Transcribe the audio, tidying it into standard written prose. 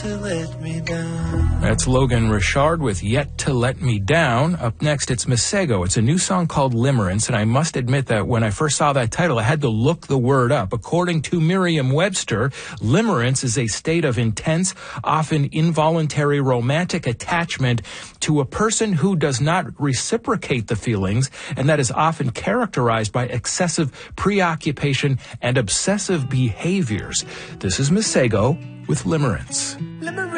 to let me down. That's Logan Richard with Yet to Let Me Down. Up next, it's Masego. It's a new song called Limerence, and I must admit that when I first saw that title, I had to look the word up. According to Merriam-Webster, limerence is a state of intense, often involuntary romantic attachment to a person who does not reciprocate the feelings, and that is often characterized by excessive preoccupation and obsessive behaviors. This is Masego with Limerence.